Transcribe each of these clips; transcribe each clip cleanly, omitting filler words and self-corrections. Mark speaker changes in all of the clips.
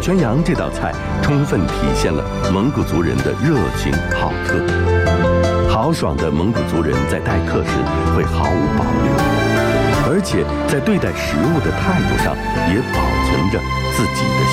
Speaker 1: 全羊这道菜充分体现了蒙古族人的热情好客。豪爽的蒙古族人在待客时会毫无保留，而且在对待食物的态度上也保存着自己的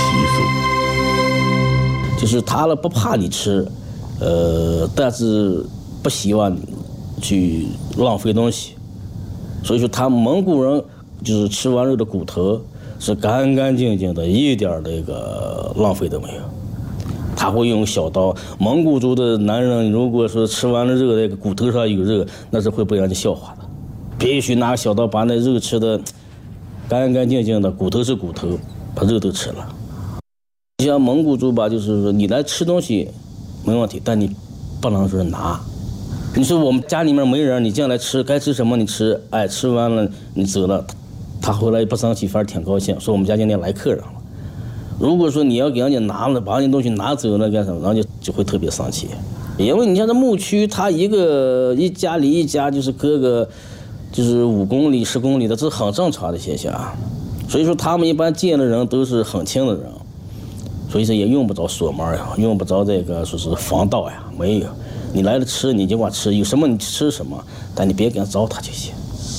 Speaker 1: 习
Speaker 2: 俗。就是他不怕你吃，但是不希望你去浪费东西。所以说，他蒙古人就是吃完肉的骨头是干干净净的，一点那个浪费都没有。他会用小刀。蒙古族的男人如果说吃完了肉，那个骨头上有肉，那是会被人家笑话的。必须拿小刀把那肉吃的干干净净的，骨头是骨头，把肉都吃了。像蒙古族吧，就是说你来吃东西没问题，但你不能说拿。你说我们家里面没人，你进来吃，该吃什么你吃，哎，吃完了你走了，他回来不生气，反而挺高兴，说我们家今天来客人了。如果说你要给人家拿了，把人家东西拿走了干什么，人家就会特别生气。因为你像这牧区，他一家离一家就是隔个就是5公里、10公里的，这是很正常的现象。所以说他们一般见的人都是很亲的人，所以说也用不着锁门呀，用不着这个说是防盗呀，没有。你来了吃你就管吃，有什么你吃什么，但你别给人糟蹋就行。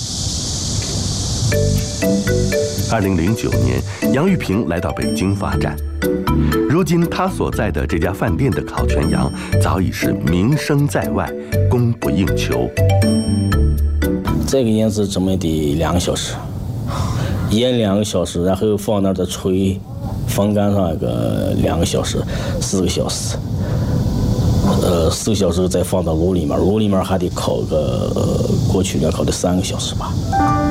Speaker 1: 2009年，杨玉平来到北京发展。如今他所在的这家饭店的烤全羊早已是名声在外，供不应求。
Speaker 2: 这个腌制怎么得2个小时，腌2个小时，然后放那儿的吹，风干上个2个小时，4个小时。4个小时再放到炉里面，炉里面还得烤个过去要烤得3个小时吧。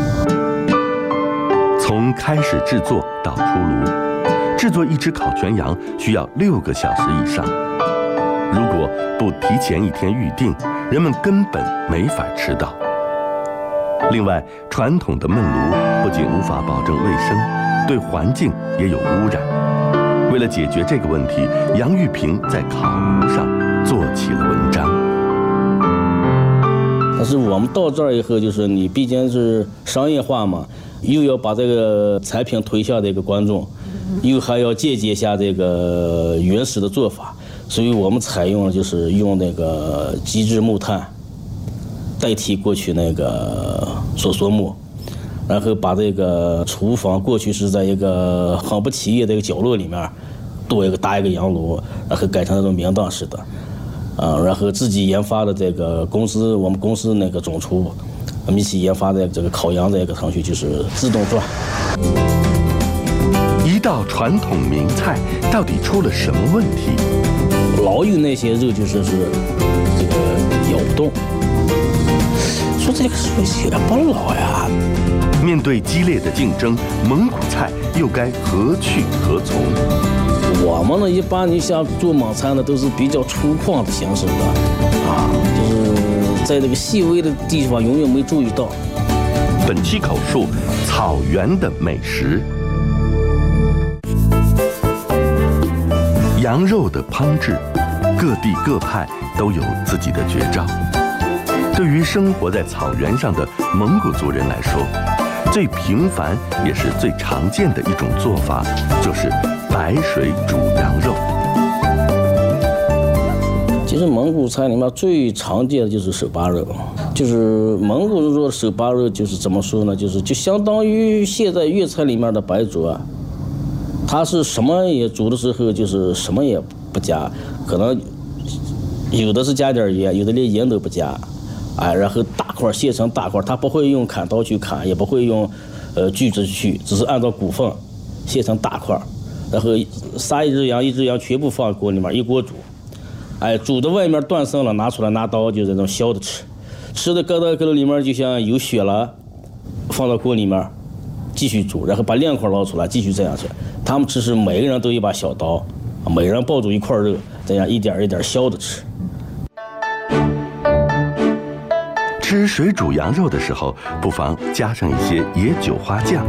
Speaker 1: 从开始制作到出炉，制作一只烤全羊需要6个小时以上。如果不提前1天预定，人们根本没法吃到。另外，传统的焖炉不仅无法保证卫生，对环境也有污染。为了解决这个问题，杨玉平在烤炉上做起了文章。
Speaker 2: 但是我们到这儿以后，就是你毕竟是商业化嘛，又要把这个产品推向这个观众，又还要借鉴一下这个原始的做法，所以我们采用了就是用那个机制木炭代替过去那个索木，然后把这个厨房过去是在一个很不起眼的一个角落里面搭一个洋炉，然后改成那种明档式的。然后自己研发的这个我们公司那个总厨，我们一起研发的这个烤羊这个程序就是自动转。
Speaker 1: 一道传统名菜到底出了什么问题？
Speaker 2: 老有那些肉就是这个咬不动，说这个说有点不老呀。
Speaker 1: 面对激烈的竞争，蒙古菜又该何去何从？
Speaker 2: 我们呢，一般你像做蒙餐的都是比较粗犷的形式的，就是在这个细微的地方永远没注意到。
Speaker 1: 本期口述：草原的美食。羊肉的烹制，各地各派都有自己的绝招。对于生活在草原上的蒙古族人来说，最平凡也是最常见的一种做法，就是白水煮羊肉。
Speaker 2: 其实蒙古菜里面最常见的就是手扒肉，就是蒙古人说的手扒肉，就是怎么说呢？就相当于现在粤菜里面的白煮啊，它是什么也煮的时候就是什么也不加，可能有的是加点盐，有的连盐都不加，然后大块切成大块，它不会用砍刀去砍，也不会用锯子去，只是按照骨缝切成大块，然后杀一只羊全部放锅里面一锅煮，煮的外面断生了，拿出来拿刀就这种削的吃，吃的搁到里面就像有血了，放到锅里面继续煮，然后把亮块捞出来继续这样吃。他们吃是每个人都一把小刀，每人抱住一块肉，这样一点一点削的吃。
Speaker 1: 吃水煮羊肉的时候，不妨加上一些野韭花酱。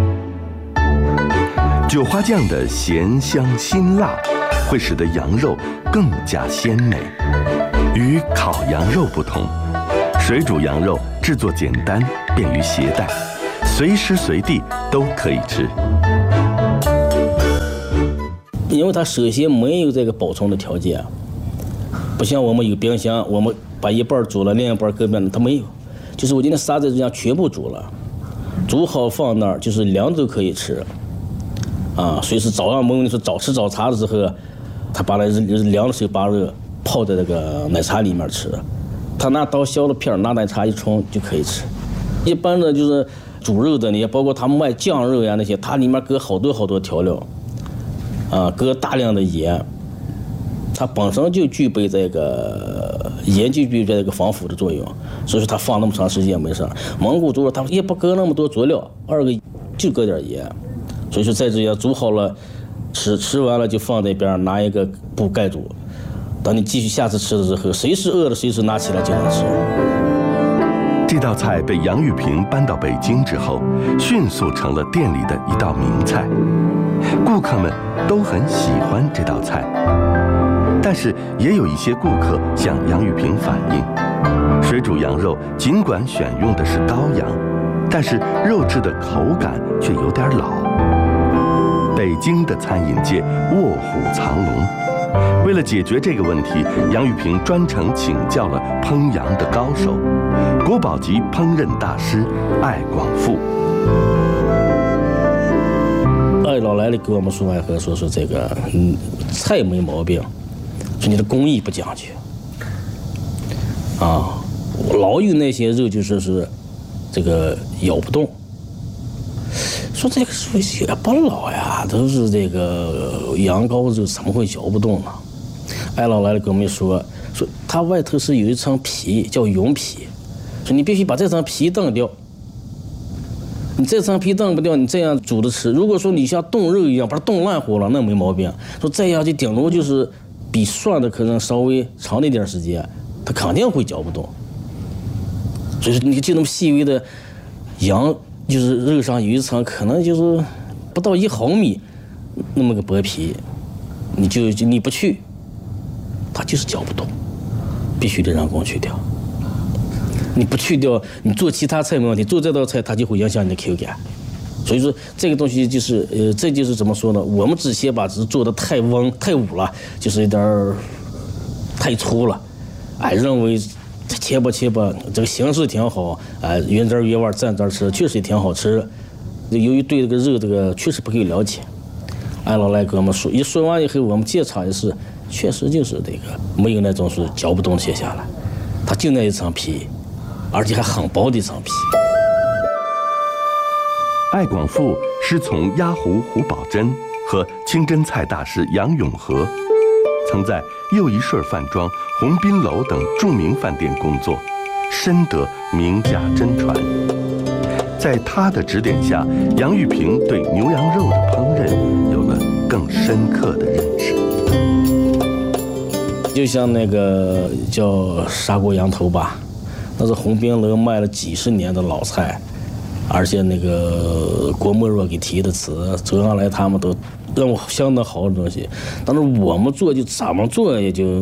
Speaker 1: 韭花酱的咸香辛辣，会使得羊肉更加鲜美。与烤羊肉不同，水煮羊肉制作简单，便于携带，随时随地都可以吃。
Speaker 2: 因为它首先没有这个保存的条件，不像我们有冰箱，我们把一半煮了，另一半搁边，它没有。就是我今天杀在这样全部煮了，煮好放那儿，就是2周可以吃。啊，随时早上我跟你说早吃早茶的时候，他把那凉的时候把热泡在那个奶茶里面吃，他拿刀削了片，拿奶茶一冲就可以吃。一般的就是煮肉的，你包括他们卖酱肉呀那些，它里面搁好多调料，啊，搁大量的盐，它本身就具备这个盐就具备这个防腐的作用，所以说它放那么长时间没事。蒙古猪肉它也不搁那么多佐料，二个就搁点盐，所以说在这样煮好了，吃完了就放在边，拿一个布盖住，等你继续下次吃的时候，随时饿了随时拿起来就能吃。
Speaker 1: 这道菜被杨玉萍搬到北京之后，迅速成了店里的一道名菜，顾客们都很喜欢这道菜。但是也有一些顾客向杨玉萍反映，水煮羊肉尽管选用的是羔羊，但是肉质的口感却有点老。北京的餐饮界卧虎藏龙，为了解决这个问题，杨玉萍专程请教了烹羊的高手，国宝级烹饪大师艾广富。
Speaker 2: 艾老来了给我们说完后说这个菜没毛病，说你的工艺不讲究啊，老有那些肉就说是这个咬不动，说这个说也不老呀，都是这个羊羔肉怎么会咬不动呢？艾老来了跟我们说它外头是有一层皮叫绒皮，说你必须把这层皮蹬掉，你这层皮蹬不掉，你这样煮着吃。如果说你像冻肉一样把它冻烂乎了，那没毛病。说这样就顶多就是比涮的可能稍微长一点时间，它肯定会嚼不动。所以说你就那么细微的羊，就是肉上有一层可能就是不到1毫米那么个薄皮，你不去，它就是嚼不动，必须得人工去掉。你不去掉，你做其他菜没问题，做这道菜它就会影响你的口感。所以说这个东西就是这就是怎么说呢？我们之前把只做的太武了，就是有点太粗了，认为切吧，这个形式挺好，原汁原味蘸着吃，确实也挺好吃。由于对这个肉这个确实不够了解，艾老来跟我们说，一说完以后，我们检查一试，确实就是这个没有那种是嚼不动切下来，它就那一层皮，而且还很薄的一层皮。
Speaker 1: 艾广富师从鸭湖胡宝珍和清真菜大师杨永和，曾在又一顺饭庄、鸿宾楼等著名饭店工作，深得名家真传。在他的指点下，杨玉萍对牛羊肉的烹饪有了更深刻的认识。
Speaker 2: 就像那个叫砂锅羊头吧，那是鸿宾楼卖了几十年的老菜，而且那个郭沫若给提的词，走上来他们都让我相当好的东西，但是我们做就怎么做也就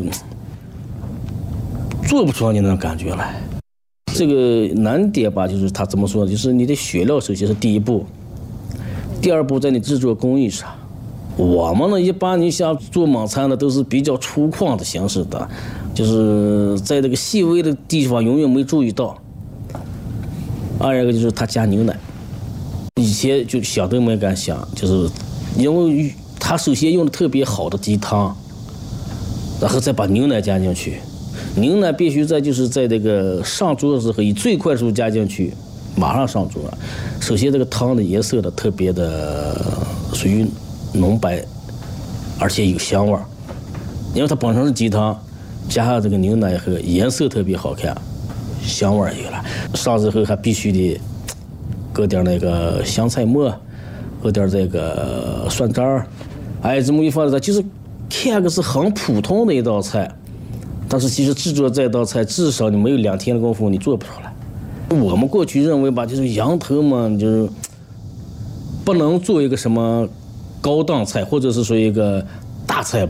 Speaker 2: 做不出你那种感觉来。这个难点吧，就是他怎么说，就是你的血料首先是第一步，第二步在你制作工艺上。我们呢，一般你像做蒙餐的都是比较粗犷的形式的，就是在这个细微的地方永远没注意到。二一个就是他加牛奶，以前就想都没敢想，就是因为他首先用的特别好的鸡汤，然后再把牛奶加进去，牛奶必须在这个上桌的时候以最快速度加进去，马上上桌。首先这个汤的颜色的特别的属于浓白，而且有香味儿，因为它本身是鸡汤，加上这个牛奶以后颜色特别好看，香味儿有了。上之后还必须得搁点那个香菜末，搁点这个蒜渣儿，这么一放在，就是看个是很普通的一道菜，但是其实制作这道菜至少你没有2天的功夫你做不出来。我们过去认为吧，就是羊头嘛，就是不能做一个什么高档菜，或者是说一个大菜。